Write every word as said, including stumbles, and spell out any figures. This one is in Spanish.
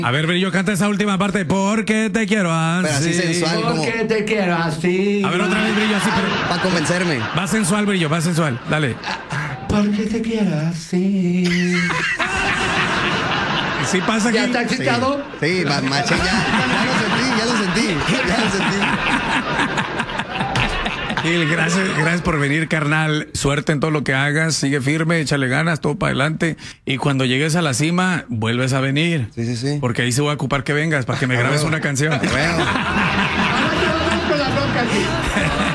A ver, Brillo, canta esa última parte. Porque te quiero así. Pero así sensual, como... Porque te quiero así. A ver, otra vez, Brillo, así, pero... Para convencerme. Va sensual, Brillo, va sensual. Dale. Porque te quiero así. ¿Sí pasa aquí? ¿Ya está excitado? Sí, sí, ma- maché, ya, ya lo sentí, ya lo sentí, ya lo sentí. Gil, gracias, gracias por venir, carnal. Suerte en todo lo que hagas. Sigue firme, échale ganas, todo para adelante. Y cuando llegues a la cima, vuelves a venir. Sí, sí, sí. Porque ahí se voy a ocupar que vengas para que me grabes una canción. Bueno. Ahora te vamos con la bronca aquí.